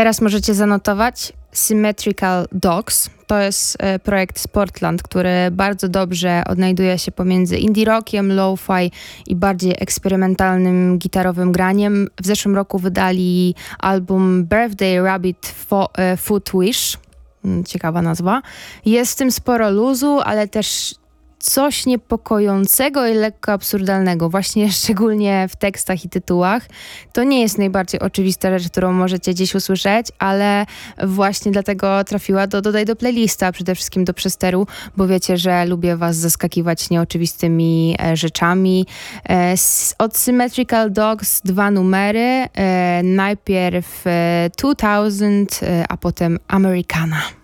Teraz możecie zanotować Symmetrical Dogs. To jest projekt z Portland, który bardzo dobrze odnajduje się pomiędzy indie rockiem, lo-fi i bardziej eksperymentalnym gitarowym graniem. W zeszłym roku wydali album Birthday Rabbit Foot Wish. Ciekawa nazwa. Jest w tym sporo luzu, ale też coś niepokojącego i lekko absurdalnego, właśnie szczególnie w tekstach i tytułach. To nie jest najbardziej oczywista rzecz, którą możecie dziś usłyszeć, ale właśnie dlatego trafiła dodaj do playlista, a przede wszystkim do przesteru, bo wiecie, że lubię was zaskakiwać nieoczywistymi rzeczami. Od Symmetrical Dogs 2 numery, najpierw 2000, a potem Americana.